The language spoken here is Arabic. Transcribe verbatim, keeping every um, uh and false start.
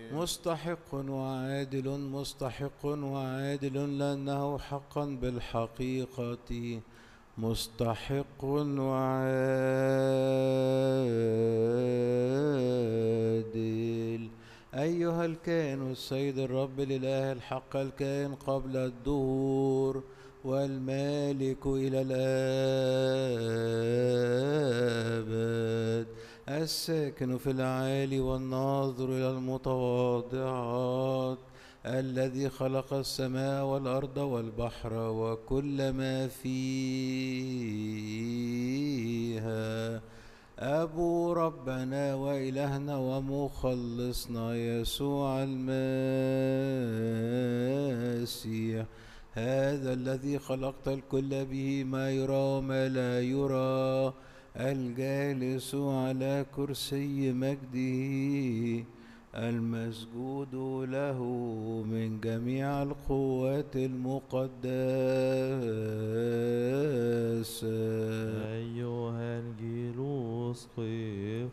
مستحق وعادل مستحق وعادل لأنه حقا بالحقيقة مستحق وعادل. أيها الكائن السيد الرب الإله الحق الكائن قبل الدهور والمالك إلى الآبد الساكن في العالي والناظر إلى المتواضعات الذي خلق السماء والأرض والبحر وكل ما فيها أبو ربنا وإلهنا ومخلصنا يسوع المسيح هذا الذي خلقت الكل به ما يرى وما لا يرى الجالس على كرسي مجده المسجود له من جميع القوات المقدسة. أيها الجيل اسقف